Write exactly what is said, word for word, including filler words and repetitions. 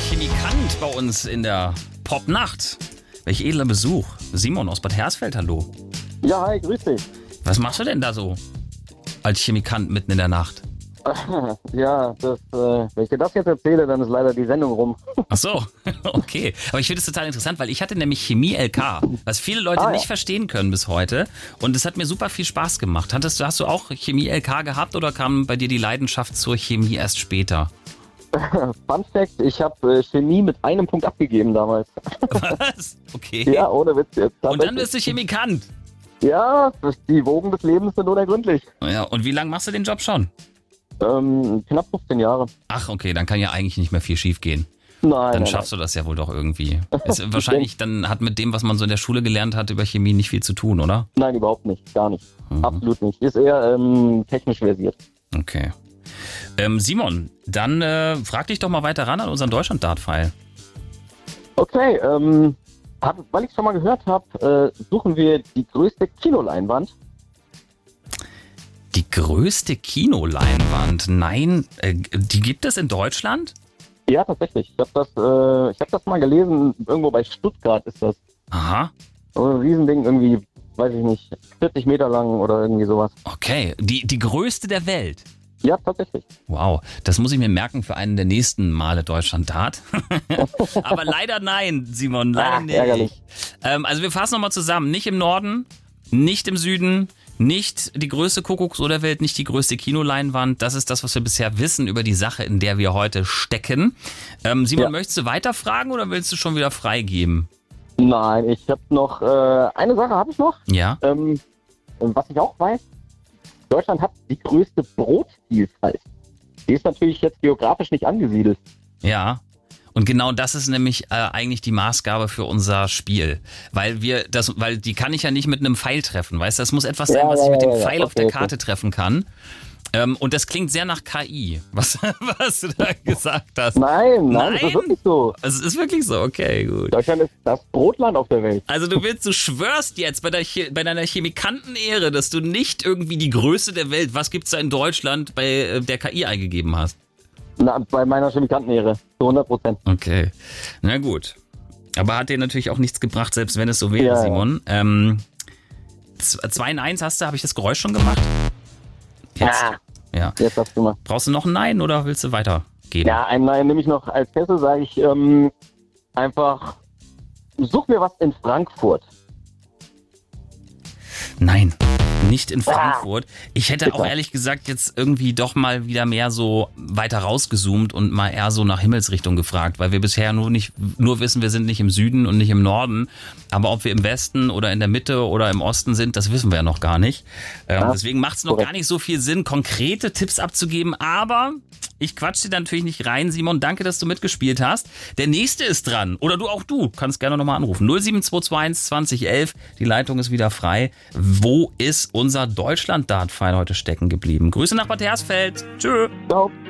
Chemikant bei uns in der Popnacht. Welch edler Besuch. Simon aus Bad Hersfeld, hallo. Ja, hi, grüß dich. Was machst du denn da so als Chemikant mitten in der Nacht? Ja, das, äh, wenn ich dir das jetzt erzähle, dann ist leider die Sendung rum. Ach so, okay. Aber ich finde es total interessant, weil ich hatte nämlich Chemie-L K, was viele Leute ah, nicht ja. verstehen können bis heute. Und es hat mir super viel Spaß gemacht. Hattest, hast du auch Chemie-L K gehabt oder kam bei dir die Leidenschaft zur Chemie erst später? Fun Fact, ich habe äh, Chemie mit einem Punkt abgegeben damals. Was? Okay. Ja, ohne Witz jetzt. Und dann bist du Chemikant? Ja, die Wogen des Lebens sind unergründlich. Ja, und wie lange machst du den Job schon? Ähm, knapp fünfzehn Jahre. Ach, okay, dann kann ja eigentlich nicht mehr viel schief gehen. Nein. Dann nein, schaffst nein. du das ja wohl doch irgendwie. Ist wahrscheinlich dann hat mit dem, was man so in der Schule gelernt hat über Chemie, nicht viel zu tun, oder? Nein, überhaupt nicht. Gar nicht. Mhm. Absolut nicht. Ist eher ähm, technisch versiert. Okay. Ähm, Simon, dann äh, frag dich doch mal weiter ran an unseren Deutschland-Dart-File. Okay, ähm, hab, weil ich schon mal gehört habe, äh, suchen wir die größte Kinoleinwand. Die größte Kinoleinwand? Nein, äh, die gibt es in Deutschland? Ja, tatsächlich. Ich habe das, äh, ich hab das mal gelesen, irgendwo bei Stuttgart ist das. Aha. So ein Riesending, irgendwie, weiß ich nicht, vierzig Meter lang oder irgendwie sowas. Okay, die, die größte der Welt? Ja, tatsächlich. Wow, das muss ich mir merken für einen der nächsten Male Deutschland-Dart. Aber leider nein, Simon, leider Ach, nicht. ärgerlich. Ähm, also wir fassen nochmal zusammen. Nicht im Norden, nicht im Süden, nicht die größte Kuckucksuhr der Welt, nicht die größte Kinoleinwand. Das ist das, was wir bisher wissen über die Sache, in der wir heute stecken. Ähm, Simon, Ja. möchtest du weiterfragen oder willst du schon wieder freigeben? Nein, ich habe noch, äh, eine Sache habe ich noch. Ja. Ähm, was ich auch weiß, Deutschland hat die größte Brotvielfalt. Die ist natürlich jetzt geografisch nicht angesiedelt. Ja. Und genau das ist nämlich äh, eigentlich die Maßgabe für unser Spiel. Weil wir das, weil die kann ich ja nicht mit einem Pfeil treffen, weißt du? Das muss etwas sein, Ja, was ja, ich mit dem ja, ja. Pfeil auf Okay, der okay. Karte treffen kann. Ähm, und das klingt sehr nach K I, was, was du da gesagt hast. Nein, nein, Nein? das ist wirklich so. Also es ist wirklich so, okay, gut. Deutschland ist das Brotland auf der Welt. Also du willst, du schwörst jetzt bei, der, Che- bei deiner Chemikantenehre, dass du nicht irgendwie die Größe der Welt, was gibt's da in Deutschland, bei äh, der K I eingegeben hast. Na, bei meiner Chemikantenehre, zu hundert Prozent. Okay, na gut. Aber hat dir natürlich auch nichts gebracht, selbst wenn es so wäre, Ja, ja. Simon. Ähm, zwei in eins hast du, habe ich das Geräusch schon gemacht? Jetzt? Ah, Ja. jetzt hast du mal. Brauchst du noch ein Nein oder willst du weitergehen? Ja, ein Nein nehme ich noch als Kessel, sage ich ähm, einfach, such mir was in Frankfurt. Nein, nicht in Frankfurt. Ich hätte auch Bitte. ehrlich gesagt jetzt irgendwie doch mal wieder mehr so weiter rausgezoomt und mal eher so nach Himmelsrichtung gefragt, weil wir bisher nur nicht nur wissen, wir sind nicht im Süden und nicht im Norden, aber ob wir im Westen oder in der Mitte oder im Osten sind, das wissen wir ja noch gar nicht. Ähm, Ja, deswegen macht es noch korrekt. gar nicht so viel Sinn, konkrete Tipps abzugeben, aber ich quatsch dir natürlich nicht rein, Simon. Danke, dass du mitgespielt hast. Der nächste ist dran. Oder du auch du. Kannst gerne nochmal anrufen. null sieben zwei zwei eins zwanzig elf. Die Leitung ist wieder frei. Wo ist unser Deutschland-Dart-Pfeil heute stecken geblieben? Grüße nach Bad Hersfeld. Tschö. Ciao.